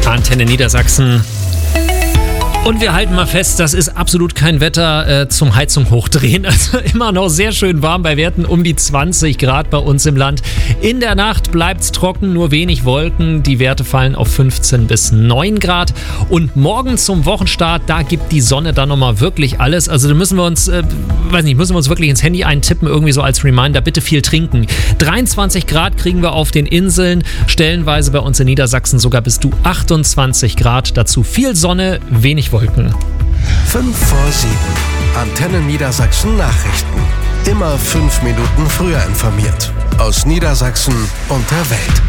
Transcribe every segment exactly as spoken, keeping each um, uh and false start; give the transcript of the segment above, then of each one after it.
Antenne Niedersachsen. Und wir halten mal fest, das ist absolut kein Wetter äh, zum Heizung hochdrehen. Also immer noch sehr schön warm bei Werten um die zwanzig Grad bei uns im Land. In der Nacht bleibt's trocken, nur wenig Wolken. Die Werte fallen auf fünfzehn bis neun Grad. Und morgen zum Wochenstart, da gibt die Sonne dann nochmal wirklich alles. Also da müssen wir uns, äh, weiß nicht, müssen wir uns wirklich ins Handy eintippen, irgendwie so als Reminder, bitte viel trinken. dreiundzwanzig Grad kriegen wir auf den Inseln, stellenweise bei uns in Niedersachsen sogar bis zu achtundzwanzig Grad. Dazu viel Sonne, wenig Wolken. fünf vor sieben. Antenne Niedersachsen Nachrichten. Immer fünf Minuten früher informiert. Aus Niedersachsen und der Welt.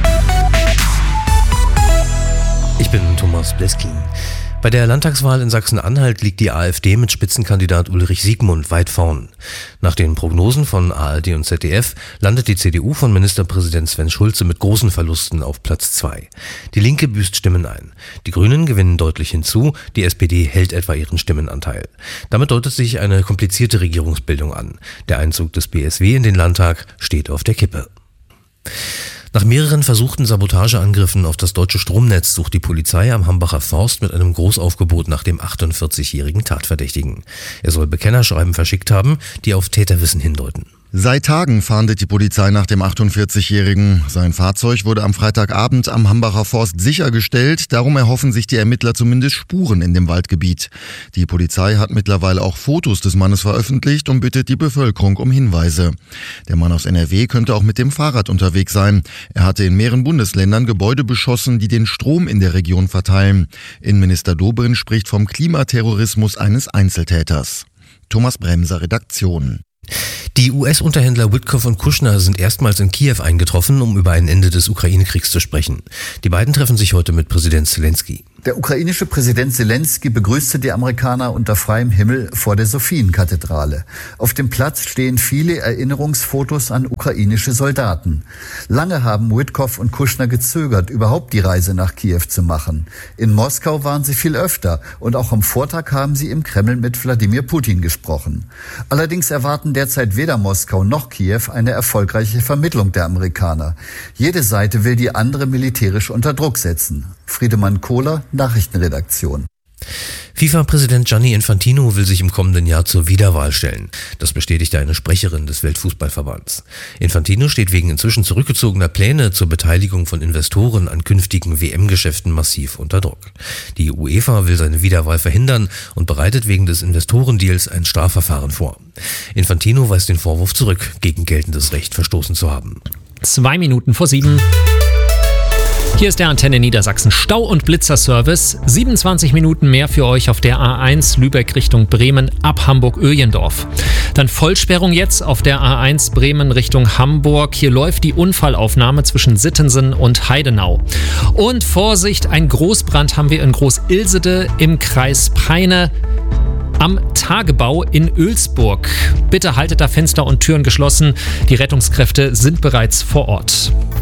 Ich bin Thomas Bleskin. Bei der Landtagswahl in Sachsen-Anhalt liegt die AfD mit Spitzenkandidat Ulrich Siegmund weit vorn. Nach den Prognosen von A R D und Z D F landet die C D U von Ministerpräsident Sven Schulze mit großen Verlusten auf Platz zwei. Die Linke büßt Stimmen ein. Die Grünen gewinnen deutlich hinzu, die S P D hält etwa ihren Stimmenanteil. Damit deutet sich eine komplizierte Regierungsbildung an. Der Einzug des B S W in den Landtag steht auf der Kippe. Nach mehreren versuchten Sabotageangriffen auf das deutsche Stromnetz sucht die Polizei am Hambacher Forst mit einem Großaufgebot nach dem achtundvierzigjährigen Tatverdächtigen. Er soll Bekennerschreiben verschickt haben, die auf Täterwissen hindeuten. Seit Tagen fahndet die Polizei nach dem achtundvierzigjährigen. Sein Fahrzeug wurde am Freitagabend am Hambacher Forst sichergestellt. Darum erhoffen sich die Ermittler zumindest Spuren in dem Waldgebiet. Die Polizei hat mittlerweile auch Fotos des Mannes veröffentlicht und bittet die Bevölkerung um Hinweise. Der Mann aus N R W könnte auch mit dem Fahrrad unterwegs sein. Er hatte in mehreren Bundesländern Gebäude beschossen, die den Strom in der Region verteilen. Innenminister Dobrindt spricht vom Klimaterrorismus eines Einzeltäters. Thomas Bremser, Redaktion. Die U S-Unterhändler Witkoff und Kushner sind erstmals in Kiew eingetroffen, um über ein Ende des Ukraine-Kriegs zu sprechen. Die beiden treffen sich heute mit Präsident Zelensky. Der ukrainische Präsident Zelensky begrüßte die Amerikaner unter freiem Himmel vor der Sophienkathedrale. Auf dem Platz stehen viele Erinnerungsfotos an ukrainische Soldaten. Lange haben Witkoff und Kushner gezögert, überhaupt die Reise nach Kiew zu machen. In Moskau waren sie viel öfter und auch am Vortag haben sie im Kreml mit Wladimir Putin gesprochen. Allerdings erwarten derzeit weder Moskau noch Kiew eine erfolgreiche Vermittlung der Amerikaner. Jede Seite will die andere militärisch unter Druck setzen. Friedemann Kohler, Nachrichtenredaktion. FIFA-Präsident Gianni Infantino will sich im kommenden Jahr zur Wiederwahl stellen. Das bestätigte eine Sprecherin des Weltfußballverbands. Infantino steht wegen inzwischen zurückgezogener Pläne zur Beteiligung von Investoren an künftigen W M-Geschäften massiv unter Druck. Die UEFA will seine Wiederwahl verhindern und bereitet wegen des Investorendeals ein Strafverfahren vor. Infantino weist den Vorwurf zurück, gegen geltendes Recht verstoßen zu haben. Zwei Minuten vor sieben. Hier ist der Antenne Niedersachsen Stau- und Blitzerservice. siebenundzwanzig Minuten mehr für euch auf der A eins Lübeck Richtung Bremen ab Hamburg-Öjendorf. Dann Vollsperrung jetzt auf der A eins Bremen Richtung Hamburg. Hier läuft die Unfallaufnahme zwischen Sittensen und Heidenau. Und Vorsicht, ein Großbrand haben wir in Groß-Ilsede im Kreis Peine am Tagebau in Oelsburg. Bitte haltet da Fenster und Türen geschlossen. Die Rettungskräfte sind bereits vor Ort.